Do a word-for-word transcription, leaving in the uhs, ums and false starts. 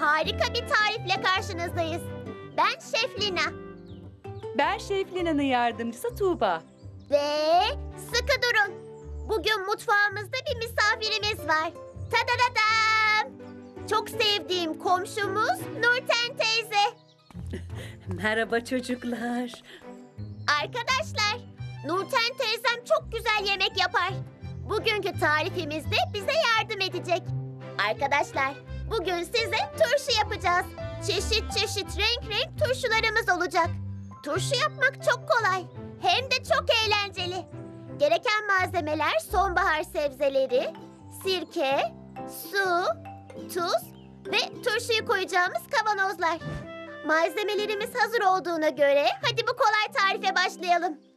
harika bir tarifle karşınızdayız. Ben Şef Lina Ben Şef Lina'nın yardımcısı Tuğba. ve sıkı durun. Bugün mutfağımızda bir misafirimiz var. Tadadadam! Çok sevdiğim komşumuz Nurten teyze. Merhaba çocuklar. Arkadaşlar, Nurten teyzem çok güzel yemek yapar. Bugünkü tarifimizde bize yardım edecek. Arkadaşlar, bugün size turşu yapacağız. Çeşit çeşit renk renk turşularımız olacak. Turşu yapmak çok kolay. Hem de çok eğlenceli. Gereken malzemeler sonbahar sebzeleri, sirke, su, tuz ve turşuyu koyacağımız kavanozlar. Malzemelerimiz hazır olduğuna göre hadi bu kolay tarife başlayalım.